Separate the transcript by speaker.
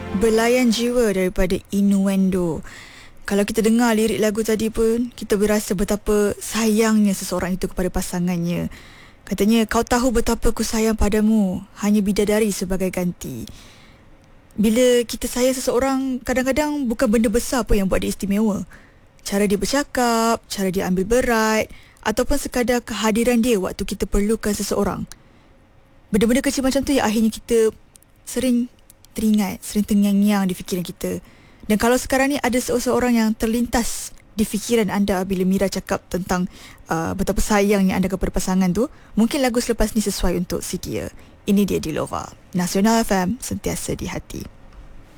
Speaker 1: Belayan Jiwa daripada Innuendo. Kalau kita dengar lirik lagu tadi pun, kita berasa betapa sayangnya seseorang itu kepada pasangannya. Katanya, kau tahu betapa ku sayang padamu, hanya bidadari sebagai ganti. Bila kita sayang seseorang, kadang-kadang bukan benda besar pun yang buat dia istimewa. Cara dia bercakap, cara dia ambil berat, ataupun sekadar kehadiran dia waktu kita perlukan seseorang. Benda-benda kecil macam tu yang akhirnya kita sering teringat, sering terngiang-ngiang di fikiran kita. Dan kalau sekarang ni ada seseorang yang terlintas di fikiran anda bila Mira cakap tentang betapa sayangnya anda kepada pasangan tu, mungkin lagu selepas ni sesuai untuk si dia. Ini dia Dilova. Nasional FM, sentiasa di hati.